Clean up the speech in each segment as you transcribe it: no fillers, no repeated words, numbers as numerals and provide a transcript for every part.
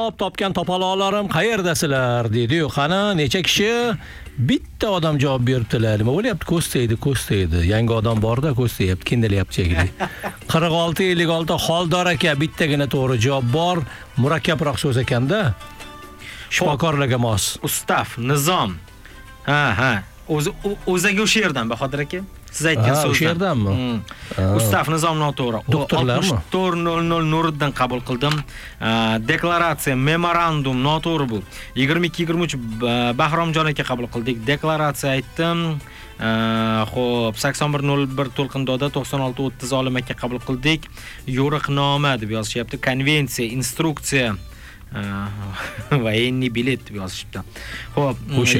Javob topgan topaloqlarim qayerdasizlar dedi-yu, qani necha kishi? Bitta odam javob beribdilar. Nima bo'lyapti? Ko'staydi. Yangi odam bor-da, ko'stayapti, kendalyapti shekilli. 46-56 Xoldor aka bittagina to'g'ri javob bor. Murakkabroq so'z ekanda. Shifokorlarga mos. Ustav, nizom. Ha. O'zaga o'sha yerdan Bahodir aka. Siz aytgan so'zdan. O'sha yerdanmi? Ustav nizom noto'g'ri. Doktorlarmi? 6400 Nuriddin qabul qildim. Deklaratsiya, memorandum noto'g'ri bu. 22-23 Bahromjon aka qabul qildik. Deklaratsiya aytdim. Xo'p, 8101 To'lqindoda 9630 Olim aka qabul qildik. Yo'riqnoma deb yozishyapti. Konvensiya, instruksiya va enni bilet deb yozishibdi. Xo'p,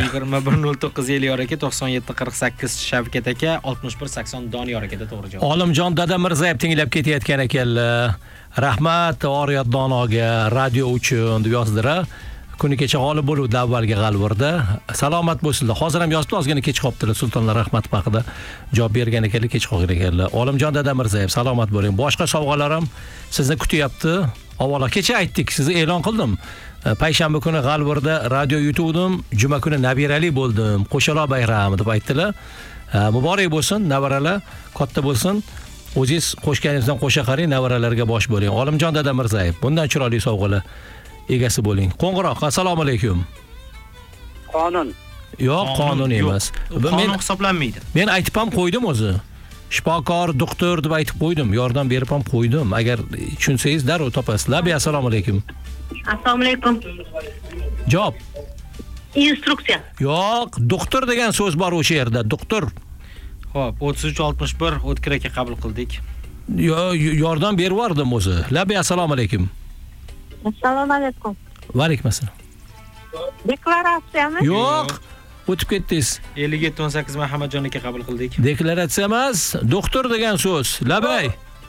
2109 aka 9748 Shavkat aka 6180 Doniyor akada to'g'ri javob. Olimjon Dada Mirzayev tinglab ketayotgan ekanlar. Rahmat Oriyat Donoga radio uchun deb yozdilar. Kuni kecha g'olib bo'ldi avvalgi g'alvirda. Salomat bo'lsinlar. Hozir ham yozibdi, ozgina kech qolibdilar. Sultonlar rahmat haqida javob bergan ekanlar, kech qolgan ekanlar. Olimjon Dada Mirzayev, salomat bo'ling. Boshqa sovg'alar ham sizni kutyapti. Avvalo kecha aytdik, sizni e'lon qildim. Payshanba kuni g'alvirda radio yutuvdim, juma kuni nabirali bo'ldim. Qo'shaloq bayrami deb aytdilar. Muborak bo'lsin, navaralar katta bo'lsin. O'zingiz qo'shganingizdan qo'sha qaring, navaralarga bosh bo'ling. Olimjon Dada Mirzayev, bundan chiroyli sovg'alar egasi bo'ling. Qo'ng'iroq, assalomu alaykum. Qonun. Yo'q, qonun emas. Qonun hisoblanmaydi. Men aytib ham qo'ydim o'zi. Shifokor, doktor deb aytib qo'ydim, yordam berib ham qo'ydim. Agar tushunsangiz darrov topasiz. Labi, assalomu alaykum. Assalomu alaykum. Javob. Instruksiya. Yo'q, doktor degan so'z bor o'sha yerda, doktor. Xo'p, 3361 O'tkir aka qabul qildik. Yordam berib yordim o'zi. Labi, assalomu alaykum. Assalomu alaykum. Va alaykum assalom. Deklaratsiyami? Yo'q. O'tib ketdingiz. 5718 Muhammadjon aka qabul qildik. Deklaratsiya emas, doktor degan so'z. Labay.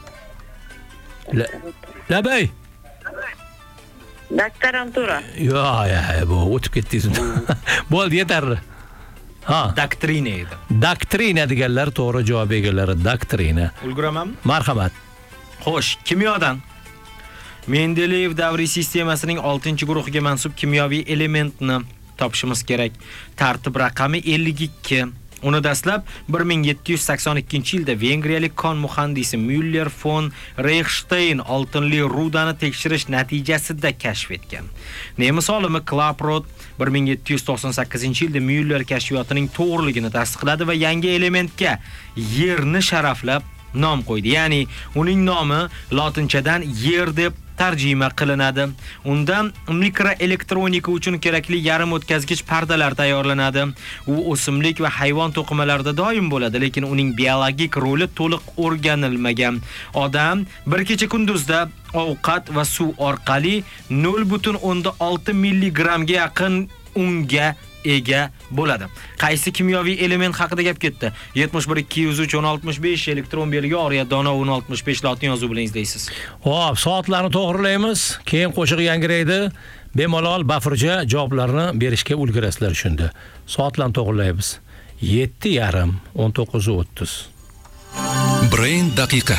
Labay. Doktorantura. Yo'q, bu o'tib ketdingiz. Bo'ldi, yetarli. Ha, Doktrina edi. Doktrina deganlar to'g'ri javob egalari, doktrina. Ulguramanmi? Marhamat. Xo'sh, kimyodan Mendeleyev davriy sistemasining 6-guruhiga mansub kimyoviy elementni topishimiz kerak. Tartib raqami 52. Uni dastlab 1782-yilda vengriyalik kon muhandisi Müller von Reichstein oltinli rudani tekshirish natijasida kashf etgan. Nemis olimi Klaproth 1798-yilda Müller kashfiyotining to'g'riligini tasdiqladi va yangi elementga yerni sharaflab nom qo'ydi. Ya'ni uning nomi lotinchadan yer deb tarjima qilinadi. Undan mikroelektronika uchun kerakli yarim o'tkazgich pardalar tayyorlanadi. U o'simlik va hayvon to'qimalarida doim bo'ladi, lekin uning biologik roli to'liq o'rganilmagan. Odam bir kecha kunduzda ovqat va suv orqali 0.6 milligrammga yaqin unga ega bo'ladi. Qaysi kimyoviy element haqida gap ketdi? 71 203 1065 elektron belgi Oriyat Dono 1065 lotin yozuv bilan izlaysiz. Xo'p, soatlarni to'g'rilaymiz. Keyin qo'shiq yangraydi. Bemalol bafurja javoblarni berishga ulgurasizlar shunda. Soatlarni to'g'rilaymiz. 7:30 19:30. Brain daqiqa.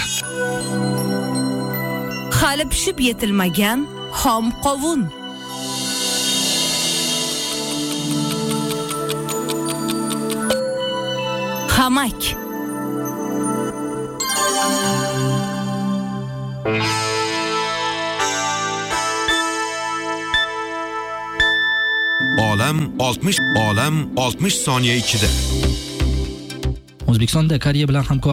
Hali pishib yetilmagan xom qovun. Hamak. Olam 60 soniya ichida. O'zbekistonda Koreya bilan hamkorlik